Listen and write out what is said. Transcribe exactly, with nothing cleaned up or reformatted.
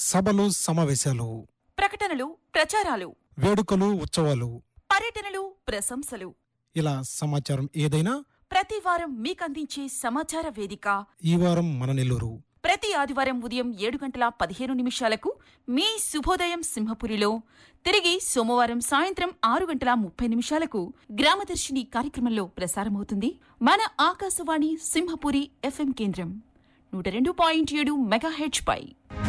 సభలు సమావేశాలు, ప్రకటనలు ప్రచారాలు, వేడుకలు ఉత్సవాలు, పర్యటనలు ప్రశంసలు, ఇలా సమాచారం ఏదైనా ప్రతి వారం మీకందించే సమాచార వేదిక ఈ వారం మన నెల్లూరు. ప్రతి ఆదివారం ఉదయం ఏడు గంటల పదిహేను నిమిషాలకు మీ శుభోదయం సింహపురిలో, తిరిగి సోమవారం సాయంత్రం ఆరు గంటల ముప్పై నిమిషాలకు గ్రామదర్శిని కార్యక్రమంలో ప్రసారమవుతుంది మన ఆకాశవాణి సింహపురి ఎఫ్ఎం కేంద్రం నూట రెండు పాయింట్ ఏడు మెగాహెచ్ పై.